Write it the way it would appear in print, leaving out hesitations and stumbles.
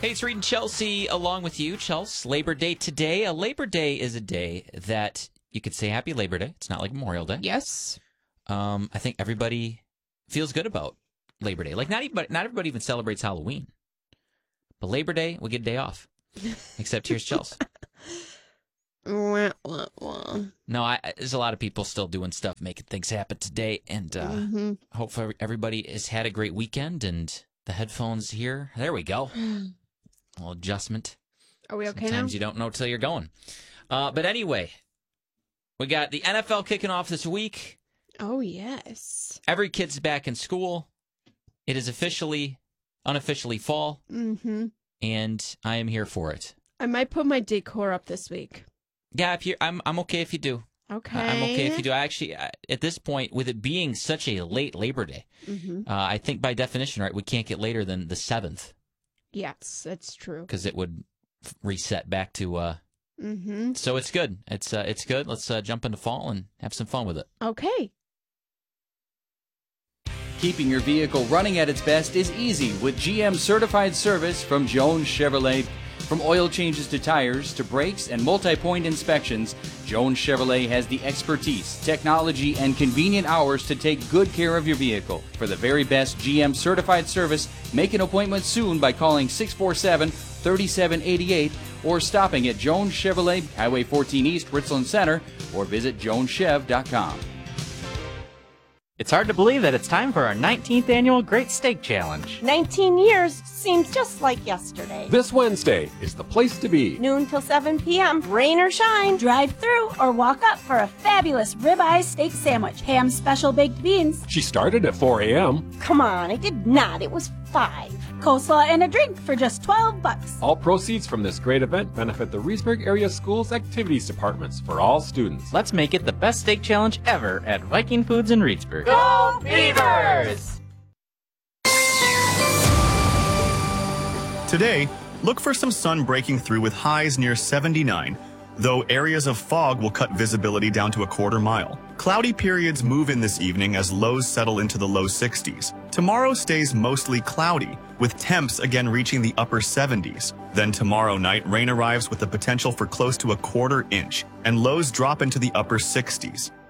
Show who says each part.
Speaker 1: Hey, it's Reed and Chelsea along with you. Chelsea, Labor Day today. Labor Day is a day that you could say Happy Labor Day. It's not like Memorial Day.
Speaker 2: Yes.
Speaker 1: I think everybody feels good about Labor Day. Like, not everybody even celebrates Halloween. But Labor Day, we get a day off. Except here's Chelsea. No, there's a lot of people still doing stuff, making things happen today. And hopefully everybody has had a great weekend. And the headphones here. There we go. A little adjustment.
Speaker 2: Are we okay
Speaker 1: Sometimes
Speaker 2: now?
Speaker 1: you don't know till you're going. But anyway, we got the NFL kicking off this week.
Speaker 2: Oh, yes.
Speaker 1: Every kid's back in school. It is unofficially fall. Mm-hmm. And I am here for it.
Speaker 2: I might put my decor up this week.
Speaker 1: Yeah, I'm okay if you do.
Speaker 2: Okay.
Speaker 1: I'm okay if you do. I actually, at this point, with it being such a late Labor Day, I think by definition, right, we can't get later than the 7th.
Speaker 2: Yes, that's true.
Speaker 1: Because it would reset back to. So it's good. It's good. Let's jump into fall and have some fun with it.
Speaker 2: Okay.
Speaker 3: Keeping your vehicle running at its best is easy with GM certified service from Jones Chevrolet. From oil changes to tires to brakes and multi-point inspections, Jones Chevrolet has the expertise, technology, and convenient hours to take good care of your vehicle. For the very best GM certified service, make an appointment soon by calling 647-3788 or stopping at Jones Chevrolet, Highway 14 East, Richland Center, or visit joneschev.com.
Speaker 4: It's hard to believe that it's time for our 19th annual Great Steak Challenge.
Speaker 5: 19 years seems just like yesterday.
Speaker 6: This Wednesday is the place to be.
Speaker 5: Noon till 7 p.m., rain or shine.
Speaker 7: Drive through or walk up for a fabulous ribeye steak sandwich. Ham special baked beans.
Speaker 6: She started at 4 a.m.
Speaker 5: Come on, I did not. It was 5.
Speaker 7: Coleslaw and a drink for just $12.
Speaker 6: All proceeds from this great event benefit the Reedsburg Area Schools Activities Departments for all students.
Speaker 4: Let's make it the best steak challenge ever at Viking Foods in Reedsburg.
Speaker 5: Go Beavers!
Speaker 8: Today, look for some sun breaking through with highs near 79, though areas of fog will cut visibility down to a quarter mile. Cloudy periods move in this evening as lows settle into the low 60s. Tomorrow stays mostly cloudy, with temps again reaching the upper 70s. Then tomorrow night, rain arrives with the potential for close to a quarter inch, and lows drop into the upper 60s.